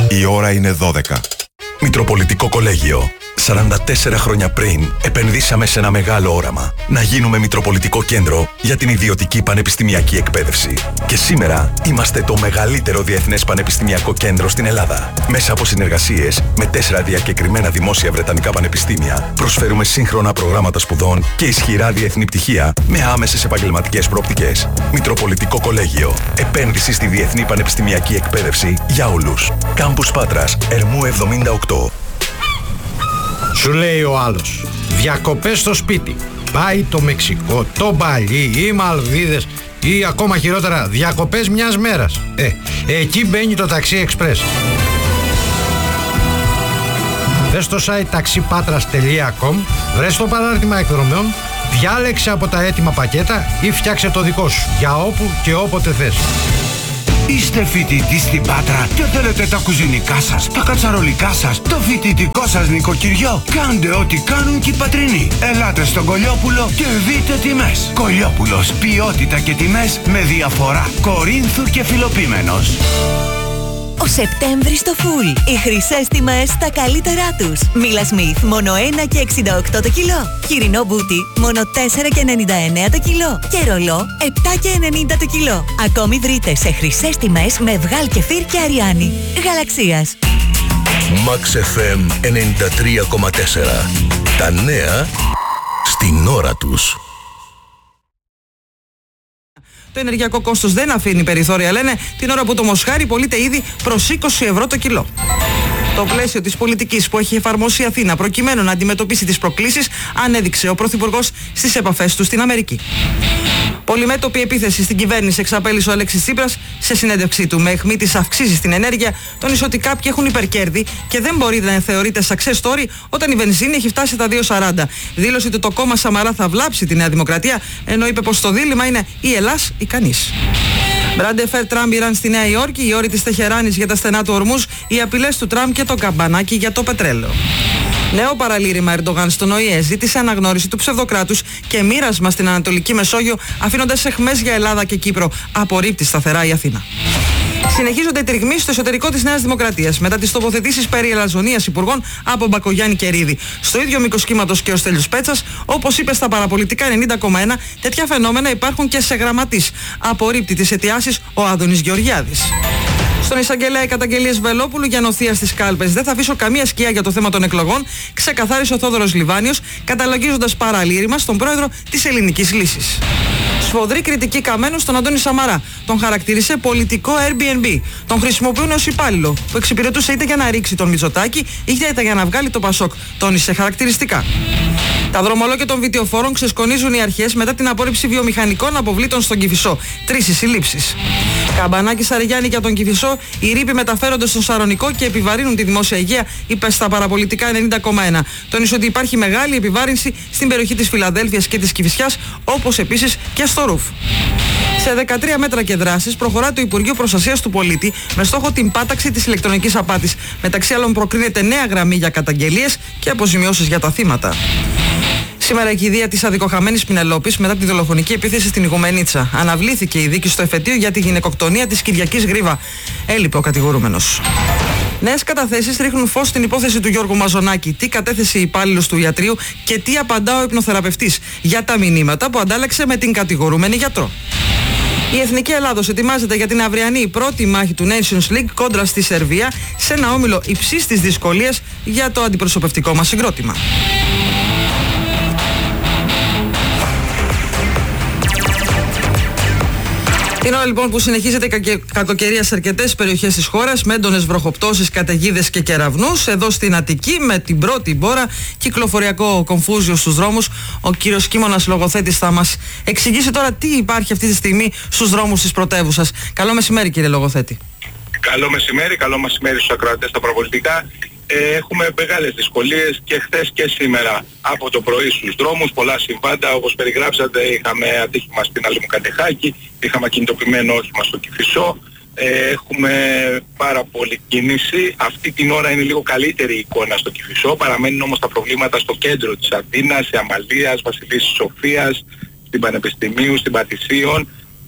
Η ώρα είναι 12. Μητροπολιτικό Κολέγιο. 44 χρόνια πριν επενδύσαμε σε ένα μεγάλο όραμα. Να γίνουμε Μητροπολιτικό Κέντρο για την ιδιωτική πανεπιστημιακή εκπαίδευση. Και σήμερα είμαστε το μεγαλύτερο διεθνές πανεπιστημιακό κέντρο στην Ελλάδα. Μέσα από συνεργασίες με 4 διακεκριμένα δημόσια βρετανικά πανεπιστήμια, προσφέρουμε σύγχρονα προγράμματα σπουδών και ισχυρά διεθνή πτυχία με άμεσες επαγγελματικές προοπτικές. Μητροπολιτικό Κολέγιο. Επένδυση στη διεθνή πανεπιστημιακή εκπαίδευση για όλους. Κάμπους Πάτρας, Ερμού 78. Σου λέει ο άλλος, διακοπές στο σπίτι. Πάει το Μεξικό, το Μπαλί, οι Μαλδίβες ή ακόμα χειρότερα διακοπές μιας μέρας. Εκεί μπαίνει το Taxi Express. Μπες στο site taxipatras.com, βρες το παράρτημα εκδρομέων, διάλεξε από τα έτοιμα πακέτα ή φτιάξε το δικό σου για όπου και όποτε θες. Είστε φοιτητής στην Πάτρα και θέλετε τα κουζινικά σας, τα κατσαρολικά σας, το φοιτητικό σας νοικοκυριό? Κάντε ό,τι κάνουν και οι πατρινοί. Ελάτε στον Κολιόπουλο και δείτε τιμές. Κολιόπουλος, ποιότητα και τιμές με διαφορά. Κορίνθου και Φιλοπίμενος. Ο Σεπτέμβρης στο φουλ. Οι χρυσές τιμές στα καλύτερά τους. Μίλα Σμιθ μόνο 1,68 το κιλό. Χοιρινό μπούτι μόνο 4,99 το κιλό. Και ρολό 7,90 το κιλό. Ακόμη βρείτε σε χρυσές τιμές με Βγάλ Κεφίρ και Αριάννη. Γαλαξίας. Max FM 93,4. Τα νέα στην ώρα τους. Το ενεργειακό κόστος δεν αφήνει περιθώρια, λένε, την ώρα που το μοσχάρι πωλείται ήδη προς 20 ευρώ το κιλό. Το πλαίσιο της πολιτικής που έχει εφαρμόσει η Αθήνα προκειμένου να αντιμετωπίσει τις προκλήσεις ανέδειξε ο Πρωθυπουργός στις επαφές του στην Αμερική. Πολυμέτωπη επίθεση στην κυβέρνηση εξαπέλυσε ο Αλέξης Τσίπρας σε συνέντευξή του. Με αιχμή της αυξήσης στην ενέργεια, τόνισε ότι κάποιοι έχουν υπερκέρδη και δεν μπορεί να θεωρείται success story όταν η βενζίνη έχει φτάσει τα 2,40. Δήλωσε ότι το κόμμα Σαμαρά θα βλάψει τη Νέα Δημοκρατία, ενώ είπε πως το δίλημμα είναι ή Ελλάς ή κανείς. Μπράντε φέρ Τραμπ Ιράν στη Νέα Υόρκη, η όρη της Τεχεράνης για τα στενά του Ορμούζ, οι απειλές του Τραμπ και το καμπανάκι για το πετρέλαιο. Νέο παραλήρημα Ερντογάν στον ΟΗΕ ζήτησε αναγνώριση του ψευδοκράτους και μοίρασμα στην Ανατολική Μεσόγειο, αφήνοντας αιχμές για Ελλάδα και Κύπρο. Απορρίπτει σταθερά η Αθήνα. Συνεχίζονται οι τριγμοί στο εσωτερικό της Νέας Δημοκρατίας μετά τις τοποθετήσεις περί ελαζονίας υπουργών από Μπακογιάννη και Ρίδη. Στο ίδιο μήκος κύματος και ο Στέλιος Πέτσας, όπως είπε στα παραπολιτικά 90,1, τέτοια φαινόμενα υπάρχουν και σε γραμματείς. Απορρίπτει τις αιτιάσεις ο Άδωνης Γεωργιάδης. Στον εισαγγελέα οι καταγγελίες Βελόπουλου για νοθεία στις κάλπες. Δεν θα αφήσω καμία σκιά για το θέμα των εκλογών, ξεκαθάρισε ο Θόδωρος Λιβάνιος, καταλογίζοντας παραλήρημα στον πρόεδρο της Ελληνικής Λύσης. Σφοδρή κριτική Καμένου στον Αντώνη Σαμαρά. Τον χαρακτήρισε πολιτικό Airbnb. Τον χρησιμοποιούν ως υπάλληλο που εξυπηρετούσε είτε για να ρίξει τον Μητσοτάκη είτε για να βγάλει το Πασόκ. Τόνισε χαρακτηριστικά. Τα δρομολόγια των βιτιοφόρων ξεσκονίζουν οι αρχές μετά την απόρριψη βιομηχανικών αποβλήτων στον Κηφισό. 3 οι συλλήψεις. Καμπανάκι Σαριγιάννη για τον Κηφισό. Οι ρήποι μεταφέρονται στον Σαρονικό και επιβαρύνουν τη δημόσια υγεία, είπε στα παραπολιτικά 90,1. Τόνισε ότι υπάρχει μεγάλη επιβάρυνση στην περιοχή της Φιλαδέλφειας και της Κηφισιάς, όπως επίσης και στο Ρουφ. Σε 13 μέτρα και δράσεις προχωρά το Υπουργείο Προστασίας του Πολίτη με στόχο την πάταξη της ηλεκτρονικής απάτης. Μεταξύ άλλων προκρίνεται νέα γραμμή για καταγγελίες και αποζημιώσεις για τα θύματα. Σήμερα η κηδεία της αδικοχαμένης Πινελόπης μετά τη δολοφονική επίθεση στην Ιγουμενίτσα. Αναβλήθηκε η δίκη στο εφετείο για τη γυναικοκτονία της Κυριακής Γρίβα. Έλειπε ο κατηγορούμενος. Νέες καταθέσεις ρίχνουν φως στην υπόθεση του Γιώργου Μαζονάκη. Τι κατέθεσε η υπάλληλος του ιατρείου και τι απαντά ο υπνοθεραπευτής για τα μηνύματα που αντάλλαξε με την κατηγορούμενη γιατρό. Η Εθνική Ελλάδος ετοιμάζεται για την αυριανή πρώτη μάχη του Nations League κόντρα στη Σερβία σε ένα όμιλο υψής της δυσκολίας για το αντιπροσωπευτικό μας συγκρότημα. Την ώρα λοιπόν που συνεχίζεται η κακοκαιρία σε αρκετές περιοχές της χώρας με έντονες βροχοπτώσεις, καταιγίδες και κεραυνούς, εδώ στην Αττική με την πρώτη μπόρα κυκλοφοριακό κομφούζιο στους δρόμους, ο κύριος Κίμωνας Λογοθέτης θα μας εξηγήσει τώρα τι υπάρχει αυτή τη στιγμή στους δρόμους της πρωτεύουσας. Καλό μεσημέρι κύριε Λογοθέτη. Καλό μεσημέρι στους ακροατές στα παραπολιτικά. Έχουμε μεγάλες δυσκολίες και χθες και σήμερα από το πρωί στους δρόμους, πολλά συμβάντα όπως περιγράψατε. Είχαμε ατύχημα στην Αλμουκατεχάκη, είχαμε ακινητοποιημένο όχημα στο Κηφισό, έχουμε πάρα πολλή κίνηση. Αυτή την ώρα είναι λίγο καλύτερη η εικόνα στο Κηφισό, παραμένουν όμως τα προβλήματα στο κέντρο της Αθήνας, σε Αμαλίας, Βασιλής Σοφίας, στην Πανεπιστημίου, στην Πατησίων.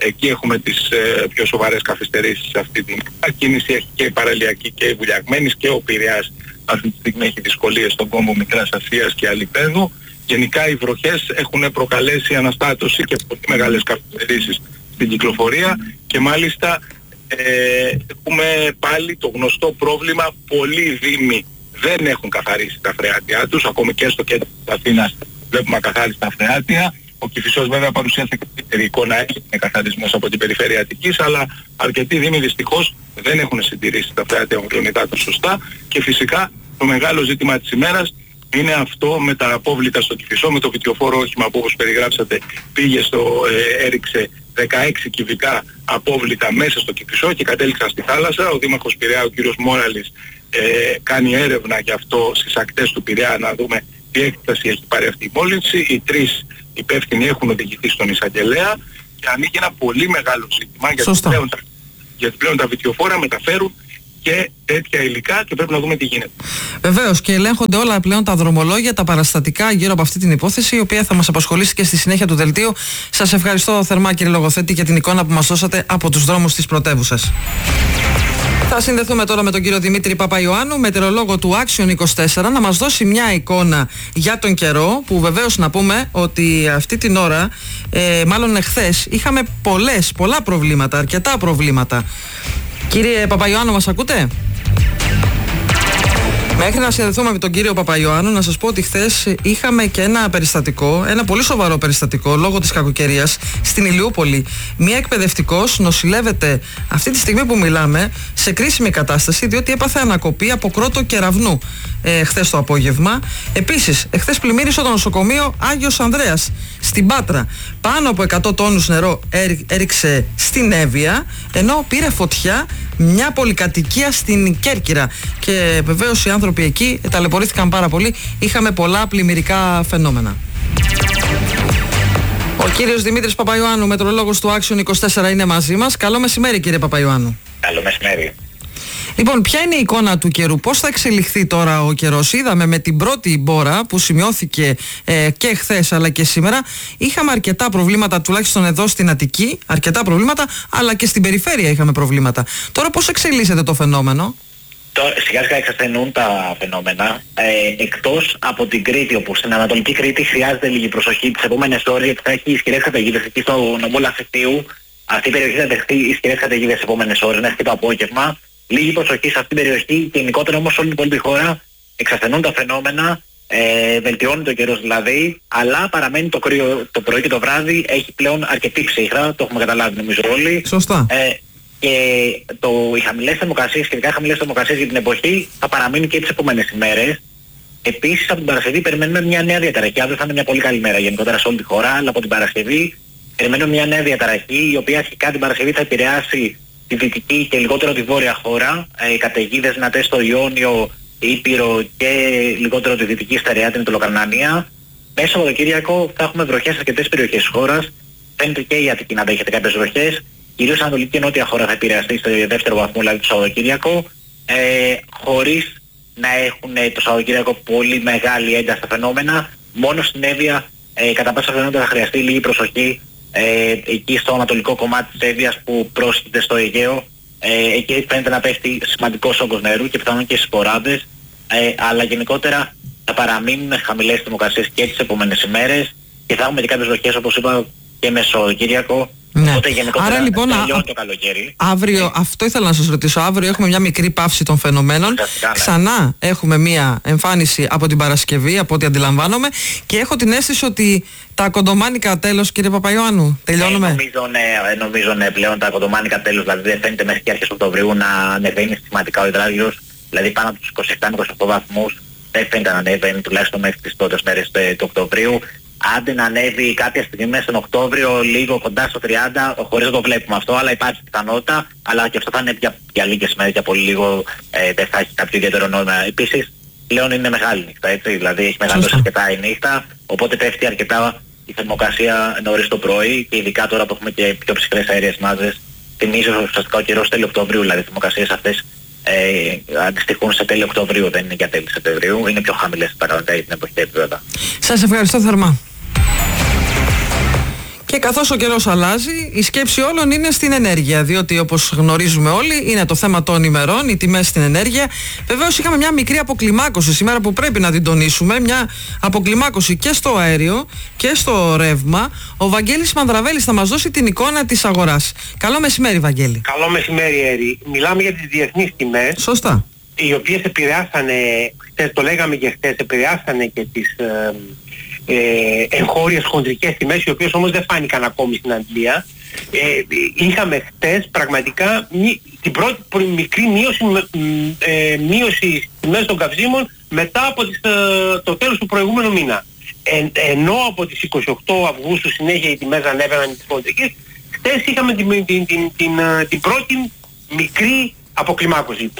Εκεί έχουμε τις πιο σοβαρές καθυστερήσεις σε αυτή την κίνηση. Έχει και η παραλιακή και η Βουλιαγμένης και ο Πειραιάς αυτή τη στιγμή έχει δυσκολίες στον κόμβο Μικράς Ασίας και Αλιπέδου. Γενικά οι βροχές έχουν προκαλέσει αναστάτωση και πολύ μεγάλες καθυστερήσεις στην κυκλοφορία και μάλιστα έχουμε πάλι το γνωστό πρόβλημα, πολλοί δήμοι δεν έχουν καθαρίσει τα φρεάτια τους, ακόμη και στο κέντρο της Αθήνας βλέπουμε ακαθάριστα φρεάτια. Ο Κηφισός βέβαια παρουσίασε καλύτερη εικόνα, είναι καθαρισμός από την περιφέρεια Αττικής, αλλά αρκετοί δήμοι δυστυχώς δεν έχουν συντηρήσει τα φρεάτια οχλονητά τους σωστά και φυσικά το μεγάλο ζήτημα της ημέρας είναι αυτό με τα απόβλητα στο Κηφισό, με το βιτιοφόρο όχημα που όπως περιγράψατε έριξε 16 κυβικά απόβλητα μέσα στο Κηφισό και κατέληξαν στη θάλασσα. Ο Δήμαρχος Πειραιά, ο κύριος Μόραλης, κάνει έρευνα γι' αυτό στις ακτές του Πειραιά να δούμε τι έκταση έχει πάρει αυτή η μόλυνση. Οι τρεις υπεύθυνοι έχουν οδηγηθεί στον εισαγγελέα και ανοίγει ένα πολύ μεγάλο ζήτημα γιατί πλέον τα βιτιοφόρα μεταφέρουν και τέτοια υλικά και πρέπει να δούμε τι γίνεται. Βεβαίως, και ελέγχονται όλα πλέον τα δρομολόγια, τα παραστατικά γύρω από αυτή την υπόθεση, η οποία θα μας απασχολήσει και στη συνέχεια του δελτίου. Σας ευχαριστώ θερμά, κύριε Λογοθέτη, για την εικόνα που μας δώσατε από τους δρόμους της πρωτεύουσας. Θα συνδεθούμε τώρα με τον κύριο Δημήτρη Παπαϊωάννου, μετεωρολόγο του Action 24, να μας δώσει μια εικόνα για τον καιρό, που βεβαίως να πούμε ότι αυτή την ώρα, μάλλον εχθές, είχαμε πολλά προβλήματα, αρκετά προβλήματα. Κύριε Παπαϊωάννου, μας ακούτε? Μέχρι να συνδεθούμε με τον κύριο Παπαϊωάννου, να σας πω ότι χθες είχαμε και ένα περιστατικό, ένα πολύ σοβαρό περιστατικό λόγω της κακοκαιρίας στην Ηλιούπολη. Μία εκπαιδευτικός νοσηλεύεται αυτή τη στιγμή που μιλάμε σε κρίσιμη κατάσταση, διότι έπαθε ανακοπή από κρότο κεραυνού χθες το απόγευμα. Επίσης, χθες πλημμύρισε το νοσοκομείο Άγιος Ανδρέας στην Πάτρα. Πάνω από 100 τόνους νερό έριξε στην Εύβοια, ενώ πήρε φωτιά μια πολυκατοικία στην Κέρκυρα. Και βεβαίως οι άνθρωποι εκεί ταλαιπωρήθηκαν πάρα πολύ. Είχαμε πολλά πλημμυρικά φαινόμενα. Ο κύριος Δημήτρης Παπαϊωάννου, μετεωρολόγος του Action 24, είναι μαζί μας. Καλό μεσημέρι, κύριε Παπαϊωάννου. Καλό μεσημέρι. Λοιπόν, ποια είναι η εικόνα του καιρού, πώς θα εξελιχθεί τώρα ο καιρός? Είδαμε με την πρώτη μπόρα που σημειώθηκε και χθες αλλά και σήμερα, είχαμε αρκετά προβλήματα, τουλάχιστον εδώ στην Αττική, αρκετά προβλήματα, αλλά και στην περιφέρεια είχαμε προβλήματα. Τώρα πώς εξελίσσεται το φαινόμενο? Σιγά σιγά εξασθενούν τα φαινόμενα, εκτός από την Κρήτη, όπου στην Ανατολική Κρήτη χρειάζεται λίγη προσοχή τις επόμενες ώρες, γιατί θα έχει ισχυρές καταιγίδες εκεί στο νομό Λαφετίου. Αυτή η περιοχή θα δεχτεί ισχυρές καταιγίδες τις επόμενες ώρες, μέχρι το απόγευμα. Λίγη προσοχή σε αυτήν την περιοχή, γενικότερα όμως όλη την υπόλοιπη χώρα εξασθενούν τα φαινόμενα, βελτιώνει το καιρός δηλαδή, αλλά παραμένει το κρύο το πρωί και το βράδυ, έχει πλέον αρκετή ψύχρα, το έχουμε καταλάβει νομίζω όλοι. Σωστά. Και οι χαμηλές θερμοκρασίες, σχετικά χαμηλές θερμοκρασίες για την εποχή, θα παραμείνει και τις επόμενες ημέρες. Επίσης από την Παρασκευή περιμένουμε μια νέα διαταραχή, αύριο θα είναι μια πολύ καλή μέρα γενικότερα σε όλη τη χώρα, αλλά από την Παρασκευή περιμένουμε μια νέα διαταραχή, η οποία αρχικά την Παρασκευή θα επηρεάσει τη δυτική και λιγότερο τη βόρεια χώρα, καταιγίδες δυνατές στο Ιόνιο, Ήπειρο και λιγότερο τη δυτική Στερεάτινη, το Λοκαρνανία. Μέσα στο Σαββατοκύριακο θα έχουμε βροχές σε αρκετές περιοχές της χώρας. Φαίνεται και η Αττική να δέχεται κάποιες βροχές. Κυρίως η Ανατολική και Νότια χώρα θα επηρεαστεί στο δεύτερο βαθμό, δηλαδή το Σαββατοκύριακο, χωρίς να έχουν το Σαββατοκύριακο πολύ μεγάλη ένταση στα φαινόμενα. Μόνο στην Εύβοια κατά πάσα πιθανότητα θα χρειαστεί λίγη προσοχή. Εκεί στο ανατολικό κομμάτι της Εύβοιας που πρόσχεται στο Αιγαίο, εκεί φαίνεται να πέφτει σημαντικός όγκος νερού και πιθανόν και στις σποράδες, αλλά γενικότερα θα παραμείνουν χαμηλές θερμοκρασίες και τις επόμενες ημέρες και θα έχουμε και κάποιες βροχές, όπως είπα, και Μεσοκύριακο. Ναι. Οπότε γενικότερα άρα λοιπόν το καλοκαίρι. Αύριο, αυτό ήθελα να σας ρωτήσω, αύριο έχουμε μια μικρή παύση των φαινομένων. Ξανά έχουμε μια εμφάνιση από την Παρασκευή, από ό,τι αντιλαμβάνομαι, και έχω την αίσθηση ότι τα κοντομάνικα τέλος, κύριε Παπαϊωάννου, τελειώνουμε. Νομίζω πλέον τα κοντομάνικα τέλος, δηλαδή δεν φαίνεται μέχρι και αρχές Οκτωβρίου να ανεβαίνει συστηματικά ο υδράγιος, δηλαδή πάνω από τους 27-28 βαθμούς δεν φαίνεται να ανέβαίνει τουλάχιστον μέχρι τις πρώτες μέρες του Οκτωβρίου. Άντε να ανέβει κάποια στιγμή μέσα στον Οκτώβριο, λίγο κοντά στο 30, χωρίς να το βλέπουμε αυτό, αλλά υπάρχει πιθανότητα, αλλά και αυτό θα είναι για λίγες μέρες, για πολύ λίγο, δεν θα έχει κάποιο ιδιαίτερο νόημα. Επίσης, πλέον είναι μεγάλη νύχτα, έτσι, δηλαδή έχει μεγαλώσει αρκετά η νύχτα, οπότε πέφτει αρκετά η θερμοκρασία νωρίς το πρωί και ειδικά τώρα που έχουμε και πιο ψυχρές αέριες μάζες. Θυμίζω ουσιαστικά ο καιρός τέλη Οκτωβρίου, δηλαδή οι θερμοκρασίες αυτές αντιστοιχούν σε τέλη Οκτωβρίου, δεν είναι για τέλη Σεπτεμβρίου, είναι πιο χαμηλές τα κανονικά για την εποχή επίπεδα. Σας ευχαριστώ θερμά. Και καθώς ο καιρός αλλάζει, η σκέψη όλων είναι στην ενέργεια, διότι όπως γνωρίζουμε όλοι είναι το θέμα των ημερών, οι τιμές στην ενέργεια. Βεβαίως είχαμε μια μικρή αποκλιμάκωση σήμερα που πρέπει να την τονίσουμε, μια αποκλιμάκωση και στο αέριο και στο ρεύμα. Ο Βαγγέλης Μανδραβέλης θα μας δώσει την εικόνα της αγοράς. Καλό μεσημέρι, Βαγγέλη. Καλό μεσημέρι, Έρη. Μιλάμε για τις διεθνείς τιμές. Σωστά. Οι οποίες επηρεάσανε, χτες το λέγαμε και χτες, επηρεάσανε και τις εγχώριες χοντρικές τιμές, οι οποίες όμως δεν φάνηκαν ακόμη στην Αγγλία. Είχαμε χτες πραγματικά την πρώτη μικρή μείωση στις τιμές των καυσίμων μετά από το τέλος του προηγούμενου μήνα. Ενώ από τις 28 Αυγούστου συνέχεια οι τιμές ανέβαιναν τις χοντρικές, χτες είχαμε την πρώτη μικρή αποκλιμάκωση.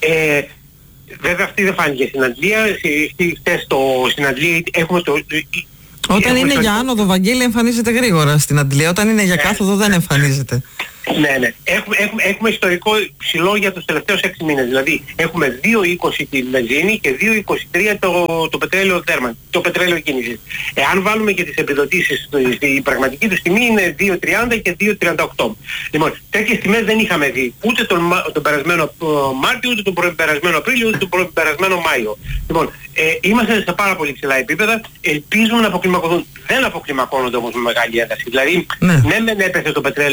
Βέβαια αυτή δεν φάνηκε στην Αγγλία. Χτες στην Αγγλία έχουμε Όταν είναι για άνοδο, Βαγγέλη, εμφανίζεται γρήγορα στην Αγγλία. Όταν είναι για κάθοδο δεν εμφανίζεται. Ναι. Έχουμε ιστορικό ψηλό για τους τελευταίους 6 μήνες. Δηλαδή έχουμε 2,20 τη βενζίνη και 2,23 το πετρέλαιο θέρμανσης, το πετρέλαιο κίνησης. Εάν βάλουμε και τις επιδοτήσεις, η πραγματική του τιμή είναι 2,30 και 2,38. Λοιπόν, τέτοιες τιμές δεν είχαμε δει ούτε τον περασμένο Μάρτιο, ούτε τον περασμένο Απρίλιο, ούτε τον περασμένο Μάιο. Λοιπόν, είμαστε σε πάρα πολύ ψηλά επίπεδα. Ελπίζουμε να αποκλιμακωθούν. Δεν αποκλιμακώνονται όμως με μεγάλη ένταση. Δηλαδή, ναι μεν έπεσε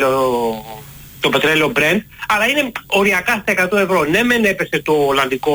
το πετρέλαιο Brent, αλλά είναι οριακά στα 100 ευρώ. Ναι μεν έπεσε το Ολλανδικό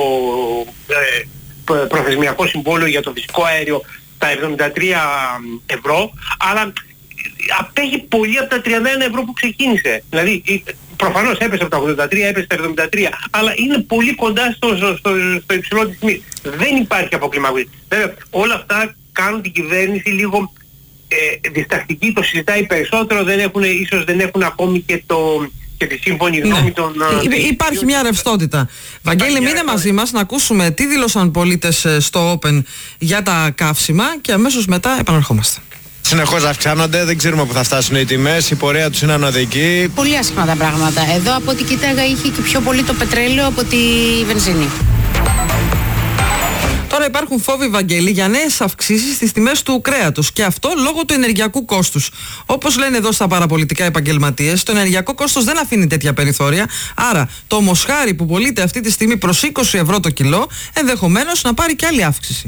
προθεσμιακό συμβόλαιο για το φυσικό αέριο στα 73 ευρώ, αλλά απέχει πολύ από τα 31 ευρώ που ξεκίνησε. Δηλαδή προφανώς έπεσε από τα 83, έπεσε στα 73, αλλά είναι πολύ κοντά στο υψηλό της τιμής. Δεν υπάρχει αποκλιμάκωση. Βέβαια όλα αυτά κάνουν την κυβέρνηση λίγο διστακτική, το συζητάει περισσότερο, ίσως δεν έχουν ακόμη και τη σύμφωνη γνώμη των... Υπάρχει μια ρευστότητα. Βαγγέλη, μείνε μαζί μας να ακούσουμε τι δήλωσαν πολίτες στο Open για τα καύσιμα και αμέσως μετά επαναρχόμαστε. Συνεχώς αυξάνονται, δεν ξέρουμε που θα φτάσουν οι τιμές, η πορεία τους είναι ανωδική. Πολύ άσχημα τα πράγματα. Εδώ από ό,τι κοίταγα είχε και πιο πολύ το πετρέλαιο από τη βενζίνη. Τώρα υπάρχουν φόβοι, Βαγγέλη, για νέες αυξήσεις στις τιμές του κρέατος και αυτό λόγω του ενεργειακού κόστους. Όπως λένε εδώ στα παραπολιτικά επαγγελματίες, το ενεργειακό κόστος δεν αφήνει τέτοια περιθώρια. Άρα το μοσχάρι που πωλείται αυτή τη στιγμή προς 20 ευρώ το κιλό, ενδεχομένως να πάρει και άλλη αύξηση.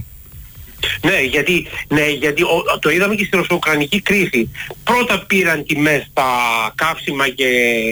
Ναι, γιατί το είδαμε και στην ρωσο-ουκρανική κρίση. Πρώτα πήραν τιμές τα καύσιμα και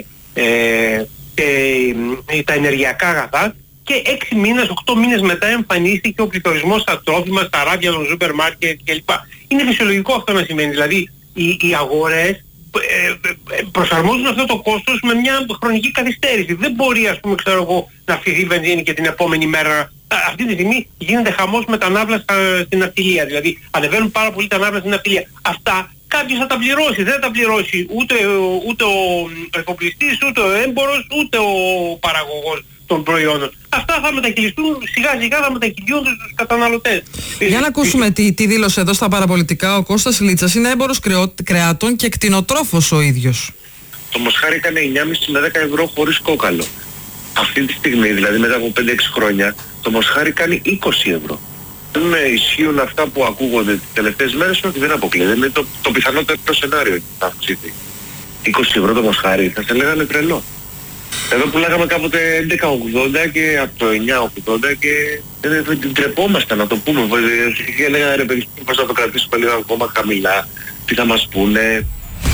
τα ενεργειακά αγαθά και 6 μήνες, 8 μήνες μετά εμφανίστηκε ο πληθωρισμός στα τρόφιμα, στα ράβια των σούπερ μάρκετ κλπ. Είναι φυσιολογικό αυτό να σημαίνει. Δηλαδή οι αγορές προσαρμόζουν αυτό το κόστος με μια χρονική καθυστέρηση. Δεν μπορεί, ας πούμε, να αυξηθεί η βενζίνη και την επόμενη μέρα. Αυτή τη στιγμή γίνεται χαμός με τα ναύλα στην ναυτιλία. Δηλαδή ανεβαίνουν πάρα πολύ τα ναύλα στην ναυτιλία. Αυτά κάποιος θα τα πληρώσει. Δεν θα τα πληρώσει ούτε ο εφοπλιστής, ούτε ο έμπορος, ούτε ο παραγωγός των προϊόντων. Αυτά θα μετακυλιστούν, σιγά σιγά θα μετακυλιούνται στους καταναλωτές. Για να ακούσουμε τι δήλωσε εδώ στα παραπολιτικά ο Κώστας Λίτσας. Είναι έμπορος κρεάτων και κτηνοτρόφος ο ίδιος. Το μοσχάρι έκανε 9,5 με 10 ευρώ χωρίς κόκαλο. Αυτή τη στιγμή, δηλαδή μετά από 5-6 χρόνια, το μοσχάρι κάνει 20 ευρώ. Δεν ισχύουν αυτά που ακούγονται τις τελευταίες μέρες, ότι δεν αποκλείεται. Είναι το πιθανότερο σενάριο θα αυξηθεί. 20 ευρώ το μοσχάρι, θα σε λέγανε τρελό. Εδώ που λέγαμε κάποτε 11,80 και από το 9,80 και δεν τρεπόμασταν να το πούμε. Και λέγανε ρε παιδί, πώς να το κρατήσουμε λίγο ακόμα χαμηλά, τι θα μας πούνε.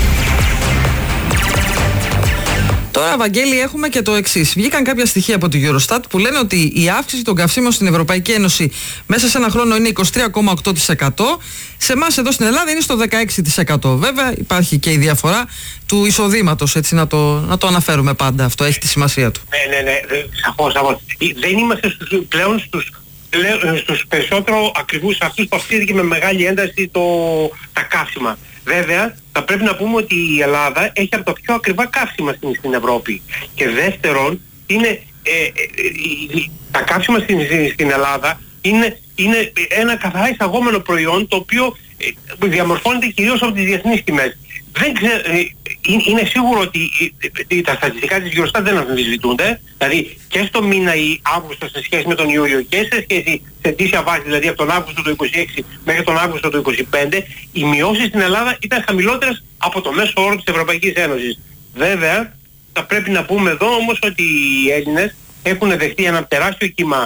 Τώρα, Βαγγέλη, έχουμε και το εξής. Βγήκαν κάποια στοιχεία από τη Eurostat που λένε ότι η αύξηση των καυσίμων στην Ευρωπαϊκή Ένωση μέσα σε ένα χρόνο είναι 23,8%. Σε εμάς εδώ στην Ελλάδα είναι στο 16%. Βέβαια, υπάρχει και η διαφορά του εισοδήματος, έτσι να το αναφέρουμε πάντα. Αυτό έχει τη σημασία του. Ναι, σαφώς. Δεν είμαστε πλέον στους περισσότερο ακριβούς αυτούς που αυξήθηκε με μεγάλη ένταση τα καύσιμα. Βέβαια, θα πρέπει να πούμε ότι η Ελλάδα έχει από τα πιο ακριβά καύσιμα στην Ευρώπη. Και δεύτερον, τα καύσιμα στην Ελλάδα είναι ένα καθαρά εισαγόμενο προϊόν το οποίο διαμορφώνεται κυρίως από τις διεθνείς τιμές. είναι σίγουρο ότι τα στατιστικά της Eurostat δεν αμφισβητούνται. Δηλαδή και στο μήνα Αύγουστο σε σχέση με τον Ιούλιο και σε σχέση σε αιτήσια βάση, δηλαδή από τον Αύγουστο του 26 μέχρι τον Αύγουστο του 25, οι μειώσεις στην Ελλάδα ήταν χαμηλότερες από το μέσο όρο της Ευρωπαϊκής Ένωσης. Βέβαια, θα πρέπει να πούμε εδώ όμως ότι οι Έλληνες έχουν δεχτεί ένα τεράστιο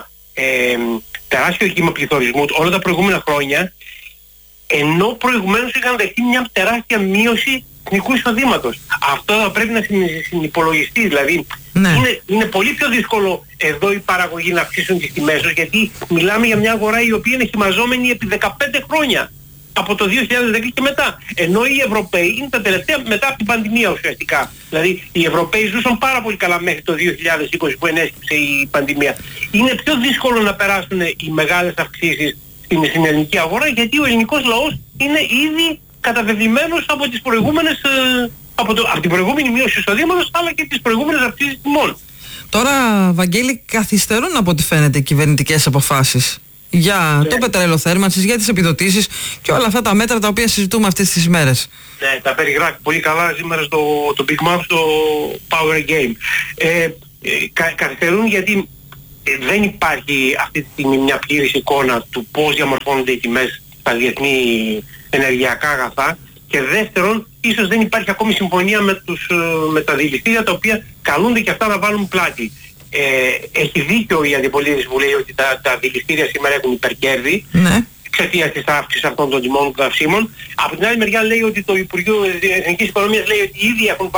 κύμα πληθωρισμού όλα τα προηγούμενα χρόνια, ενώ προηγουμένως είχαν δεχτεί μια τεράστια μείωση εθνικού εισοδήματος. Αυτό θα πρέπει να συνυπολογιστεί. Δηλαδή, είναι πολύ πιο δύσκολο εδώ οι παραγωγοί να αυξήσουν τις τιμές τους, γιατί μιλάμε για μια αγορά η οποία είναι χυμαζόμενη επί 15 χρόνια. Από το 2010 και μετά. Ενώ οι Ευρωπαίοι είναι τα τελευταία μετά από την πανδημία ουσιαστικά. Δηλαδή οι Ευρωπαίοι ζούσαν πάρα πολύ καλά μέχρι το 2020 που ενέσκυψε η πανδημία. Είναι πιο δύσκολο να περάσουν οι μεγάλες αυξήσεις στην ελληνική αγορά, γιατί ο ελληνικός λαός είναι ήδη καταβεβλημένος από τις προηγούμενες, από την προηγούμενη μείωση εισοδήματος, αλλά και τις προηγούμενες αυξήσεις τιμών. Τώρα, Βαγγέλη, καθυστερούν από ό,τι φαίνεται οι κυβερνητικές αποφάσεις για το πετρέλαιο θέρμανσης, για τις επιδοτήσεις και όλα αυτά τα μέτρα τα οποία συζητούμε αυτές τις μέρες. Ναι, τα περιγράφει πολύ καλά σήμερα στο Big Mouth, στο Power Game. Καθυστερούν γιατί δεν υπάρχει αυτή τη στιγμή μια πλήρης εικόνα του πώς διαμορφώνονται οι τιμές στα διεθνή ενεργειακά αγαθά, και δεύτερον, ίσως δεν υπάρχει ακόμη συμφωνία με τα δηληστήρια, τα οποία καλούνται και αυτά να βάλουν πλάτη. Έχει δίκιο η αντιπολίτευση που λέει ότι τα δηληστήρια σήμερα έχουν υπερκέρδη εξαιτίας της αύξησης αυτών των τιμών των καυσίμων. Από την άλλη μεριά λέει ότι το Υπουργείο Εθνικής Οικονομίας λέει ότι ήδη έχουν